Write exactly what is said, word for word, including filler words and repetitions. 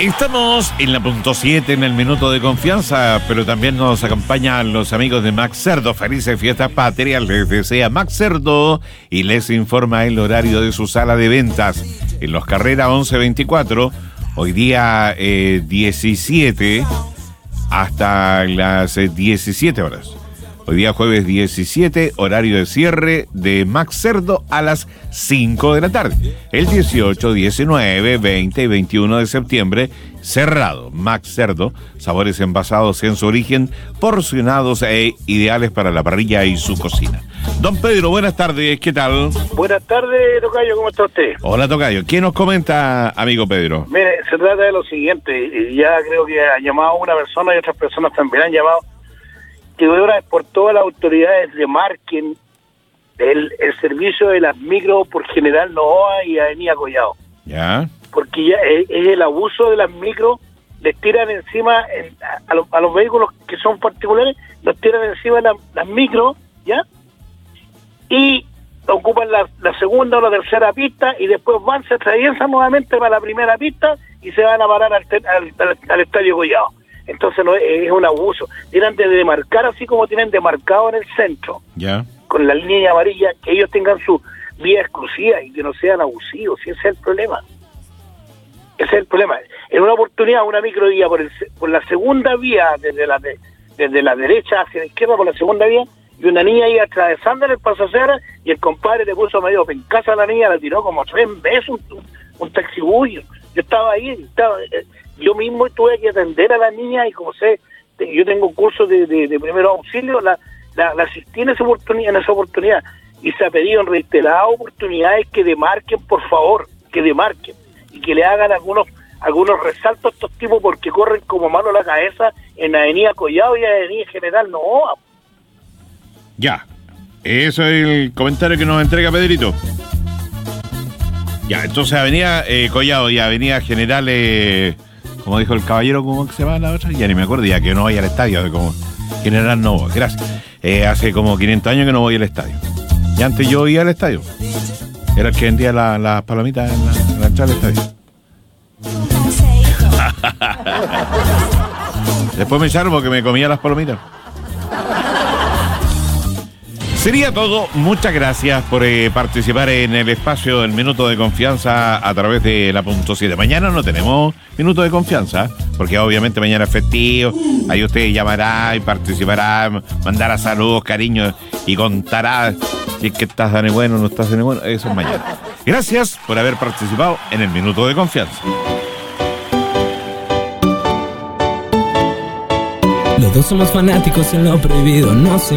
Estamos en la punto siete, en el minuto de confianza, pero también nos acompañan los amigos de Max Cerdo. Felices fiestas patrias les desea Max Cerdo y les informa el horario de su sala de ventas. En Los Carrera once veinticuatro, hoy día eh, diecisiete hasta las eh, diecisiete horas. Hoy día jueves diecisiete, horario de cierre de Max Cerdo a las cinco de la tarde. El dieciocho, diecinueve, veinte y veintiuno de septiembre, cerrado. Max Cerdo, sabores envasados en su origen, porcionados e ideales para la parrilla y su cocina. Don Pedro, buenas tardes, ¿qué tal? Buenas tardes, tocayo, ¿cómo está usted? Hola, tocayo. ¿Qué nos comenta, amigo Pedro? Mire, se trata de lo siguiente, ya creo que ha llamado una persona y otras personas también han llamado, que ahora por todas las autoridades demarquen el, el servicio de las micros por General Novoa y Avenida Collado. Ya. Porque ya es, es el abuso de las micros, les tiran encima el, a, los, a los vehículos que son particulares, los tiran encima la, las micros, ¿ya? Y ocupan la, la segunda o la tercera pista y después van, se atraviesan nuevamente para la primera pista y se van a parar al, al, al, al Estadio Collado. Entonces no es, es un abuso. Tienen de demarcar así como tienen demarcado en el centro, ya, con la línea amarilla, que ellos tengan su vía exclusiva y que no sean abusivos. Ese es el problema. Ese es el problema. En una oportunidad, una microvía por, el, por la segunda vía, desde la de, desde la derecha hacia la izquierda por la segunda vía, y una niña iba atravesando en el paso acera y el compadre le puso medio pencaza a la niña, la tiró como tres veces un, un, un taxibullo. Yo estaba ahí, estaba... Eh, yo mismo tuve que atender a la niña y como sé, yo tengo cursos de, de, de primeros auxilios, la, la, la asistí en esa oportunidad, en esa oportunidad y se ha pedido en reiteradas oportunidades que demarquen, por favor, que demarquen y que le hagan algunos algunos resaltos a estos tipos porque corren como mano a la cabeza en Avenida Collado y Avenida General Novoa. Ya, eso es el comentario que nos entrega Pedrito. Ya, entonces Avenida eh, Collado y Avenida General... Eh... Como dijo el caballero, ¿cómo se llama la otra? Ya ni me acuerdo, ya que no voy al estadio, como General Novoa, gracias. Eh, hace como quinientos años que no voy al estadio. Y antes yo iba al estadio. Era el que vendía las la palomitas en la, en la entrada del estadio. Después me echaron porque me comía las palomitas. Sería todo. Muchas gracias por eh, participar en el espacio del Minuto de Confianza a través de la punto siete. Mañana no tenemos Minuto de Confianza, porque obviamente mañana es festivo. Ahí usted llamará y participará, mandará saludos, cariños y contará si es que estás tan bueno o no estás tan bueno. Eso es mañana. Gracias por haber participado en el Minuto de Confianza. Los dos somos fanáticos en lo prohibido, no sé.